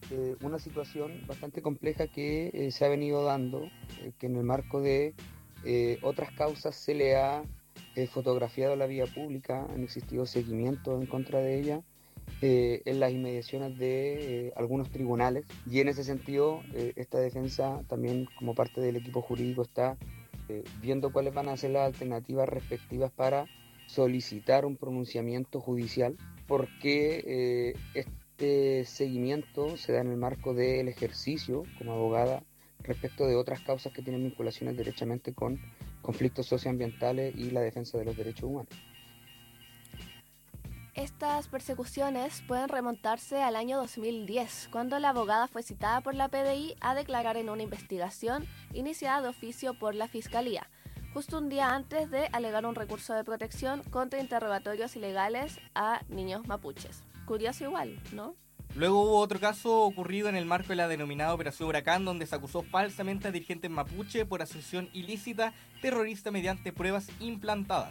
una situación bastante compleja que se ha venido dando, que en el marco de otras causas se le ha fotografiado la vía pública, han existido seguimientos en contra de ella en las inmediaciones de algunos tribunales y en ese sentido esta defensa también como parte del equipo jurídico está viendo cuáles van a ser las alternativas respectivas para solicitar un pronunciamiento judicial porque este seguimiento se da en el marco del ejercicio como abogada respecto de otras causas que tienen vinculaciones derechamente con conflictos socioambientales y la defensa de los derechos humanos. Estas persecuciones pueden remontarse al año 2010, cuando la abogada fue citada por la PDI a declarar en una investigación iniciada de oficio por la Fiscalía, justo un día antes de alegar un recurso de protección contra interrogatorios ilegales a niños mapuches. Curioso igual, ¿no? Luego hubo otro caso ocurrido en el marco de la denominada Operación Huracán, donde se acusó falsamente a dirigentes mapuche por asociación ilícita terrorista mediante pruebas implantadas.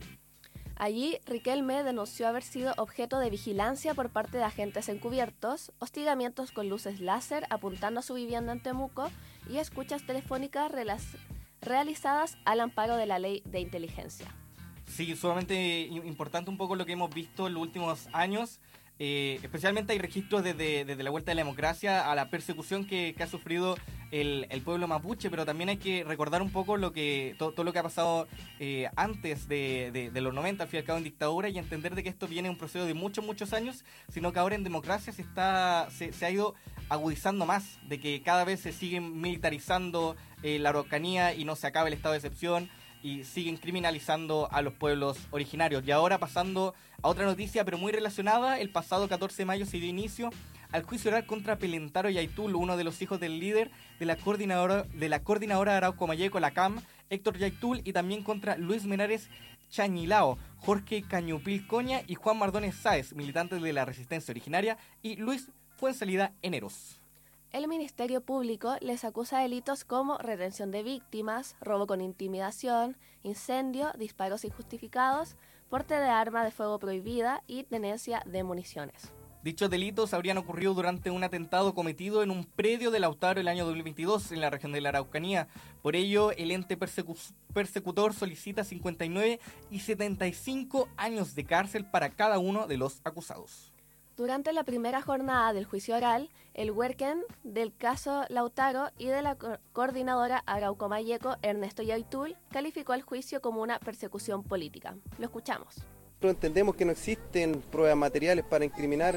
Allí, Riquelme denunció haber sido objeto de vigilancia por parte de agentes encubiertos, hostigamientos con luces láser apuntando a su vivienda en Temuco y escuchas telefónicas realizadas al amparo de la ley de inteligencia. Sí, sumamente importante un poco lo que hemos visto en los últimos años. Especialmente hay registros desde la vuelta de la democracia a la persecución que ha sufrido el pueblo mapuche, pero también hay que recordar un poco todo lo que ha pasado antes de los 90, al fin y al cabo en dictadura, y entender de que esto viene un proceso de muchos años, sino que ahora en democracia se ha ido agudizando más, de que cada vez se siguen militarizando la Araucanía y no se acaba el estado de excepción, y siguen criminalizando a los pueblos originarios. Y ahora pasando a otra noticia, pero muy relacionada, el pasado 14 de mayo se dio inicio al juicio oral contra Pelentaro Yaitul, uno de los hijos del líder de la coordinadora Arauco Mayeco, la CAM, Héctor Yaitul, y también contra Luis Menares Chañilao, Jorge Cañupil Coña y Juan Mardones Sáez, militantes de la resistencia originaria, y Luis Fuenzalida Eneros. El Ministerio Público les acusa delitos como retención de víctimas, robo con intimidación, incendio, disparos injustificados, porte de arma de fuego prohibida y tenencia de municiones. Dichos delitos habrían ocurrido durante un atentado cometido en un predio de Lautaro el año 2022 en la región de la Araucanía. Por ello, el ente persecutor solicita 59 y 75 años de cárcel para cada uno de los acusados. Durante la primera jornada del juicio oral, el huérquen del caso Lautaro y de la coordinadora Arauco Mayeco, Ernesto Yaitul, calificó el juicio como una persecución política. Lo escuchamos. Nosotros entendemos que no existen pruebas materiales para incriminar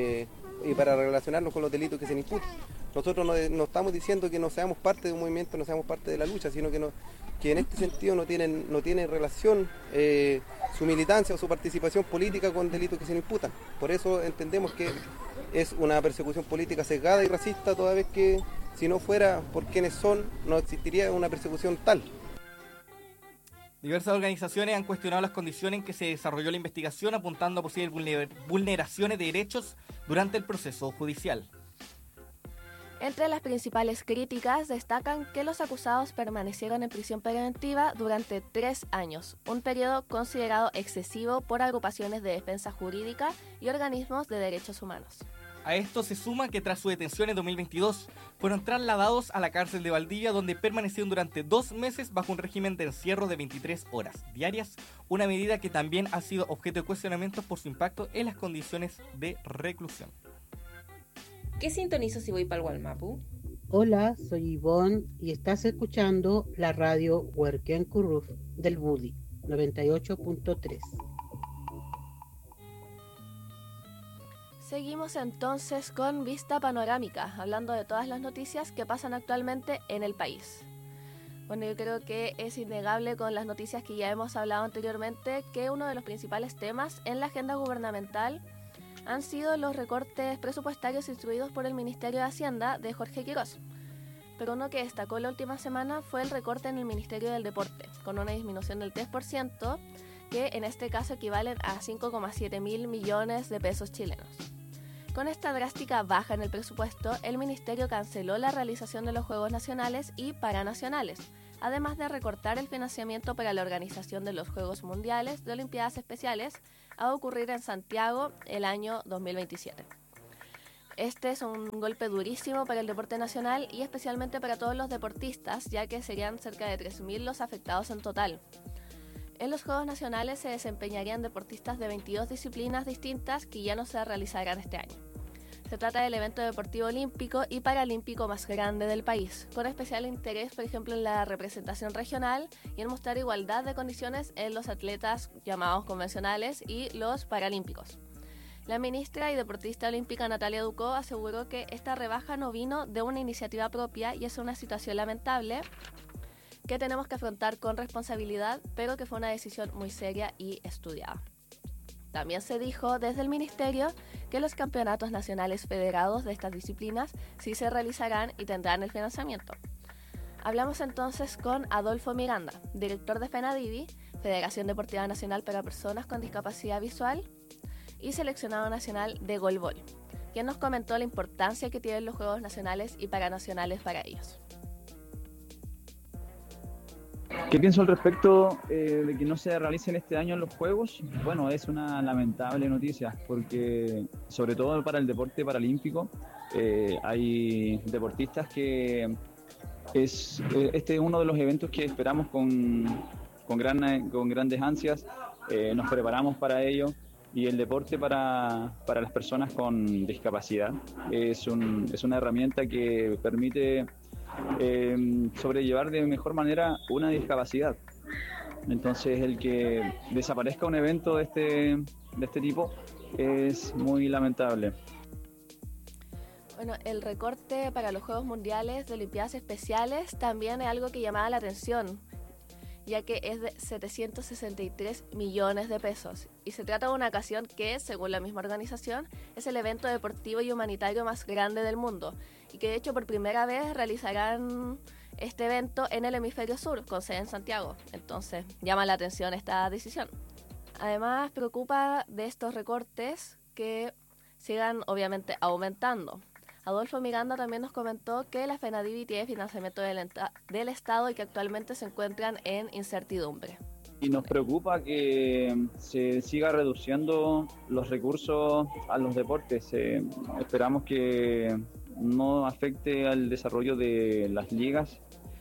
y para relacionarnos con los delitos que se nos imputan. Nosotros no estamos diciendo que no seamos parte de un movimiento, no seamos parte de la lucha, sino que en este sentido no tiene relación su militancia o su participación política con delitos que se nos imputan. Por eso entendemos que es una persecución política sesgada y racista, toda vez que si no fuera por quienes son, no existiría una persecución tal. Diversas organizaciones han cuestionado las condiciones en que se desarrolló la investigación, apuntando a posibles vulneraciones de derechos durante el proceso judicial. Entre las principales críticas destacan que los acusados permanecieron en prisión preventiva durante 3 años, un periodo considerado excesivo por agrupaciones de defensa jurídica y organismos de derechos humanos. A esto se suma que tras su detención en 2022 fueron trasladados a la cárcel de Valdivia, donde permanecieron durante 2 meses bajo un régimen de encierro de 23 horas diarias, una medida que también ha sido objeto de cuestionamientos por su impacto en las condiciones de reclusión. ¿Qué sintonizo si voy para el Gualmapu? Hola, soy Ivonne y estás escuchando la radio Huerquén Curruf del Budi 98.3. Seguimos entonces con Vista Panorámica, hablando de todas las noticias que pasan actualmente en el país. Bueno, yo creo que es innegable con las noticias que ya hemos hablado anteriormente que uno de los principales temas en la agenda gubernamental han sido los recortes presupuestarios instruidos por el Ministerio de Hacienda de Jorge Quirós. Pero uno que destacó la última semana fue el recorte en el Ministerio del Deporte, con una disminución del 3%, que en este caso equivalen a 5,7 mil millones de pesos chilenos. Con esta drástica baja en el presupuesto, el Ministerio canceló la realización de los Juegos Nacionales y Paranacionales, además de recortar el financiamiento para la organización de los Juegos Mundiales de Olimpiadas Especiales a ocurrir en Santiago el año 2027. Este es un golpe durísimo para el deporte nacional y especialmente para todos los deportistas, ya que serían cerca de 3.000 los afectados en total. En los Juegos Nacionales se desempeñarían deportistas de 22 disciplinas distintas que ya no se realizarán este año. Se trata del evento deportivo olímpico y paralímpico más grande del país, con especial interés, por ejemplo, en la representación regional y en mostrar igualdad de condiciones en los atletas llamados convencionales y los paralímpicos. La ministra y deportista olímpica Natalia Ducó aseguró que esta rebaja no vino de una iniciativa propia y es una situación lamentable que tenemos que afrontar con responsabilidad, pero que fue una decisión muy seria y estudiada. También se dijo desde el Ministerio que los campeonatos nacionales federados de estas disciplinas sí se realizarán y tendrán el financiamiento. Hablamos entonces con Adolfo Miranda, director de FENADIVI, Federación Deportiva Nacional para Personas con Discapacidad Visual, y seleccionado nacional de Golbol, quien nos comentó la importancia que tienen los Juegos Nacionales y Paranacionales para ellos. ¿Qué pienso al respecto de que no se realicen este año los Juegos? Bueno, es una lamentable noticia porque, sobre todo para el deporte paralímpico, hay deportistas que este es uno de los eventos que esperamos con grandes ansias, nos preparamos para ello y el deporte para las personas con discapacidad es una herramienta que permite sobrellevar de mejor manera una discapacidad. Entonces el que desaparezca un evento de este tipo es muy lamentable. Bueno, el recorte para los Juegos Mundiales de Olimpiadas Especiales también es algo que llamaba la atención, ya que es de 763 millones de pesos. Y se trata de una ocasión que, según la misma organización, es el evento deportivo y humanitario más grande del mundo, y que de hecho por primera vez realizarán este evento en el hemisferio sur, con sede en Santiago. Entonces, llama la atención esta decisión. Además, preocupa de estos recortes que sigan obviamente aumentando. Adolfo Miranda también nos comentó que la FENADIVI tiene financiamiento del Estado y que actualmente se encuentran en incertidumbre. Y nos preocupa que se siga reduciendo los recursos a los deportes. Esperamos que no afecte al desarrollo de las ligas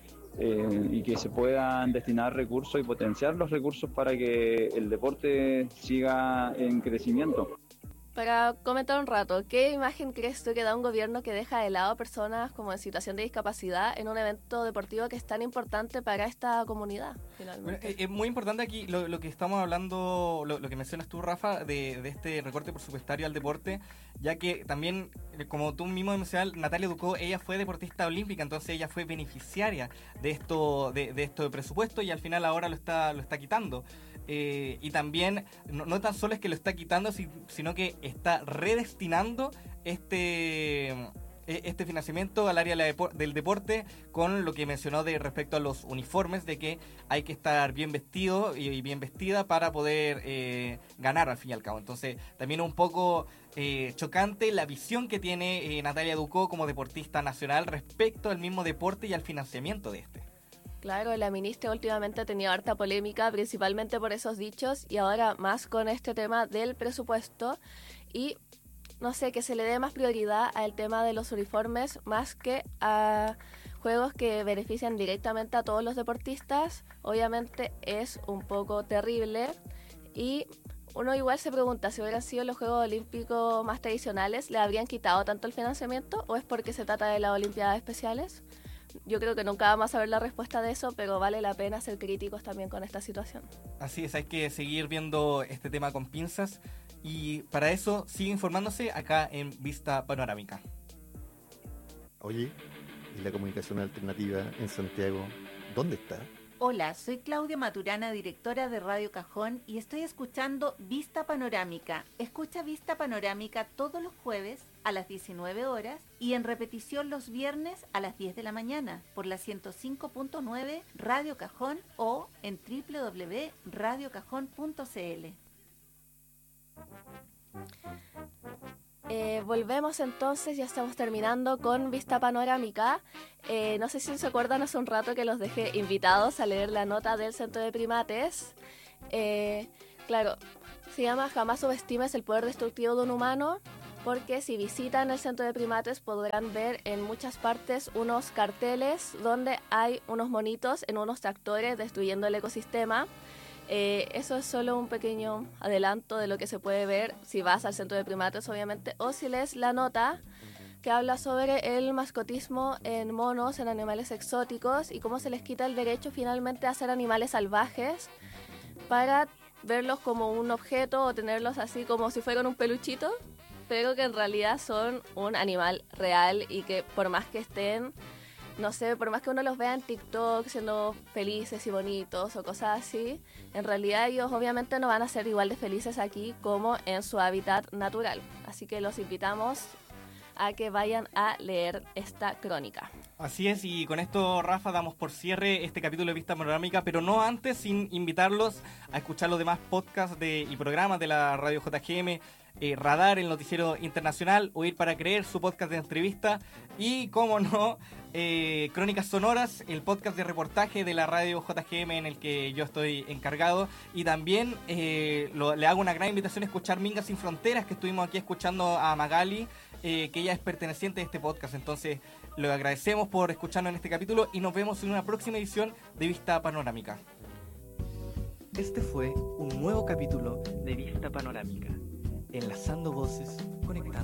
y que se puedan destinar recursos y potenciar los recursos para que el deporte siga en crecimiento. Para comentar un rato, ¿qué imagen crees tú que da un gobierno que deja de lado a personas como en situación de discapacidad en un evento deportivo que es tan importante para esta comunidad, finalmente? Bueno, es muy importante aquí lo que estamos hablando, lo que mencionas tú, Rafa, de este recorte presupuestario al deporte, ya que también, como tú mismo mencionas, Natalia Ducó, ella fue deportista olímpica, entonces ella fue beneficiaria de esto de presupuesto y al final ahora lo está quitando. Y también, no tan solo es que lo está quitando, sino que está redestinando este financiamiento al área del deporte con lo que mencionó de respecto a los uniformes, de que hay que estar bien vestido y bien vestida para poder ganar al fin y al cabo. Entonces, también un poco chocante la visión que tiene Natalia Ducó como deportista nacional respecto al mismo deporte y al financiamiento de este. Claro, la ministra últimamente ha tenido harta polémica, principalmente por esos dichos, y ahora más con este tema del presupuesto. Y no sé, que se le dé más prioridad al tema de los uniformes, más que a juegos que benefician directamente a todos los deportistas. Obviamente es un poco terrible, y uno igual se pregunta si hubieran sido los Juegos Olímpicos más tradicionales, ¿le habrían quitado tanto el financiamiento o es porque se trata de las Olimpiadas Especiales? Yo creo que nunca vamos a saber la respuesta de eso, pero vale la pena ser críticos también con esta situación. Así es, hay que seguir viendo este tema con pinzas y para eso sigue informándose acá en Vista Panorámica. Oye, ¿y la comunicación alternativa en Santiago dónde está? Hola, soy Claudia Maturana, directora de Radio Cajón, y estoy escuchando Vista Panorámica. Escucha Vista Panorámica todos los jueves a las 19 horas y en repetición los viernes a las 10 de la mañana por la 105.9 Radio Cajón o en www.radiocajón.cl. Volvemos entonces, ya estamos terminando con Vista Panorámica. No sé si se acuerdan hace un rato que los dejé invitados a leer la nota del Centro de Primates. Claro, se llama Jamás subestimes el poder destructivo de un humano. porque si visitan el centro de primates podrán ver en muchas partes unos carteles donde hay unos monitos en unos tractores destruyendo el ecosistema. Eso es solo un pequeño adelanto de lo que se puede ver si vas al centro de primates, obviamente, o si lees la nota que habla sobre el mascotismo en monos, en animales exóticos, y cómo se les quita el derecho finalmente a ser animales salvajes para verlos como un objeto o tenerlos así como si fueran un peluchito, pero que en realidad son un animal real y que por más que estén, no sé, por más que uno los vea en TikTok siendo felices y bonitos o cosas así, en realidad ellos obviamente no van a ser igual de felices aquí como en su hábitat natural. Así que los invitamos a que vayan a leer esta crónica. Así es, y con esto, Rafa, damos por cierre este capítulo de Vista Panorámica, pero no antes sin invitarlos a escuchar los demás podcasts y programas de la Radio JGM, Radar, el noticiero internacional, Oír para Creer, su podcast de entrevista, y, como no, Crónicas Sonoras, el podcast de reportaje de la Radio JGM en el que yo estoy encargado, y también le hago una gran invitación a escuchar Minga Sin Fronteras, que estuvimos aquí escuchando a Magali, que ella es perteneciente de este podcast. Entonces, le agradecemos por escucharnos en este capítulo y nos vemos en una próxima edición de Vista Panorámica. Este fue un nuevo capítulo de Vista Panorámica, enlazando voces, conectando